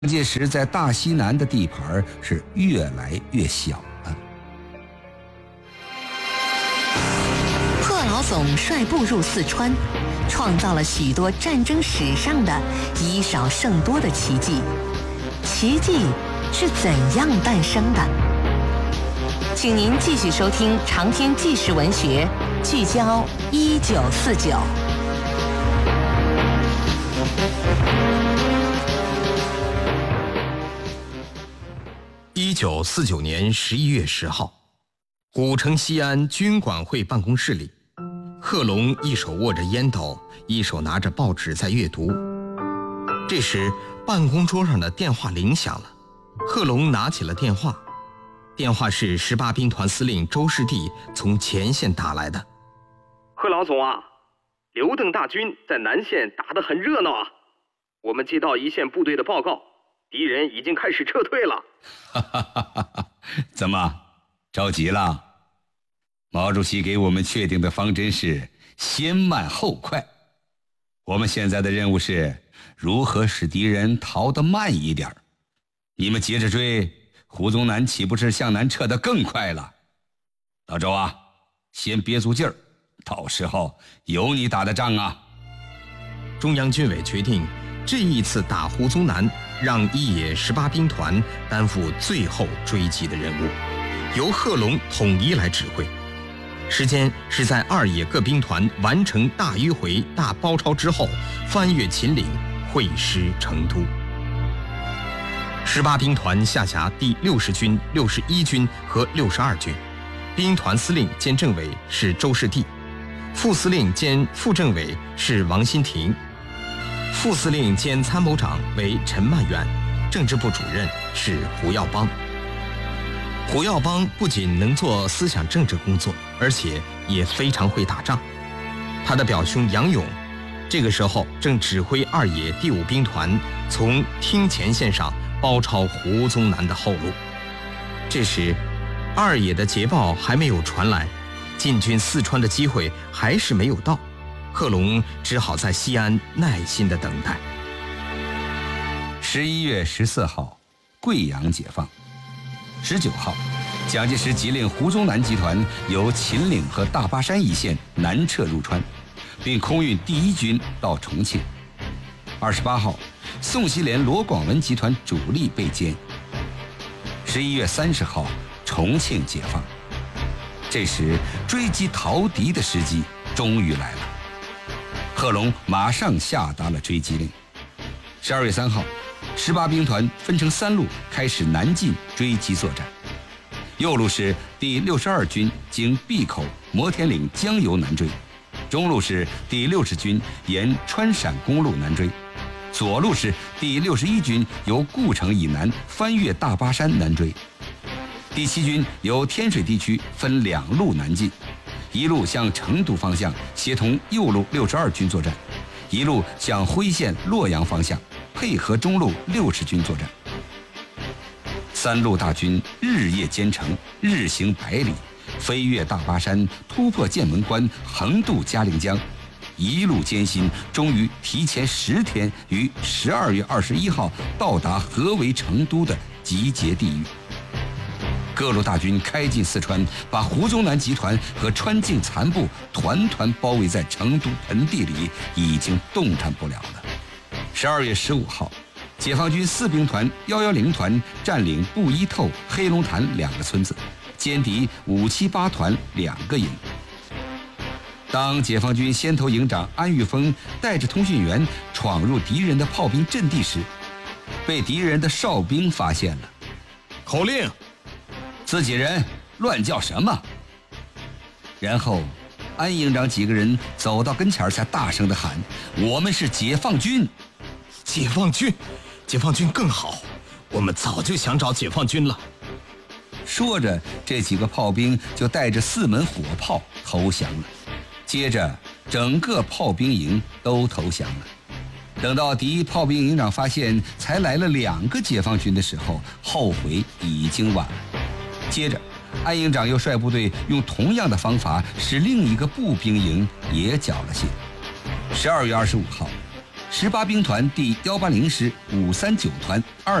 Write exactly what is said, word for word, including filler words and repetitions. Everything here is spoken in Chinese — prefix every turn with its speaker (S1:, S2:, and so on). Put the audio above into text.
S1: 届时在大西南的地盘是越来越小了。
S2: 贺老总率部入四川，创造了许多战争史上的以少胜多的奇迹。奇迹是怎样诞生的？请您继续收听长篇纪实文学，聚焦一九四九。
S3: 一九四九年十一月十号，古城西安军管会办公室里，贺龙一手握着烟斗，一手拿着报纸在阅读。这时，办公桌上的电话铃响了，贺龙拿起了电话。电话是十八兵团司令周士第从前线打来的。
S4: 贺老总啊，刘邓大军在南线打得很热闹啊，我们接到一线部队的报告，敌人已经开始撤退了。
S1: 哈哈哈哈！怎么着急了？毛主席给我们确定的方针是先慢后快，我们现在的任务是如何使敌人逃得慢一点。你们接着追，胡宗南岂不是向南撤得更快了？老周啊，先憋足劲儿，到时候有你打的仗啊！
S3: 中央军委决定，这一次打胡宗南，让一野十八兵团担负最后追击的任务，由贺龙统一来指挥。时间是在二野各兵团完成大迂回、大包抄之后，翻越秦岭，会师成都。十八兵团下辖第六十军、六十一军和六十二军，兵团司令兼政委是周士第，副司令兼副政委是王新亭，副司令兼参谋长为陈曼远，政治部主任是胡耀邦。胡耀邦不仅能做思想政治工作，而且也非常会打仗。他的表兄杨勇，这个时候正指挥二野第五兵团从厅前线上包抄胡宗南的后路。这时，二野的捷报还没有传来，进军四川的机会还是没有到。贺龙只好在西安耐心地等待。
S1: 十一月十四号，贵阳解放。十九号，蒋介石急令胡宗南集团由秦岭和大巴山一线南撤入川，并空运第一军到重庆。二十八号，宋希濂、罗广文集团主力被歼。十一月三十号，重庆解放。这时，追击逃敌的时机终于来了。贺龙马上下达了追击令。十二月三号，十八兵团分成三路开始南进追击作战。右路是第六十二军经闭口、摩天岭、江油南追；中路是第六十军沿川陕公路南追；左路是第六十一军由故城以南翻越大巴山南追。第七军由天水地区分两路南进，一路向成都方向协同右路六十二军作战，一路向辉县、洛阳方向配合中路六十军作战。三路大军日夜兼程，日行百里，飞越大巴山，突破剑门关，横渡嘉陵江，一路艰辛，终于提前十天于十二月二十一号到达合围成都的集结地域。各路大军开进四川，把胡宗南集团和川境残部团团包围在成都盆地里，已经动弹不了了。十二月十五号，解放军四兵团幺幺零团占领布依透、黑龙潭两个村子，歼敌五七八团两个营。当解放军先头营长安玉峰带着通讯员闯入敌人的炮兵阵地时，被敌人的哨兵发现了。
S3: 口令：
S1: 自己人乱叫什么？然后安营长几个人走到跟前才大声地喊：我们是解放军！
S3: 解放军，解放军更好，我们早就想找解放军了。
S1: 说着，这几个炮兵就带着四门火炮投降了。接着，整个炮兵营都投降了。等到敌炮兵营长发现才来了两个解放军的时候，后悔已经晚了。接着，安营长又率部队用同样的方法使另一个步兵营也缴了械。十二月二十五号， 十八兵团第一百八十师五三九团二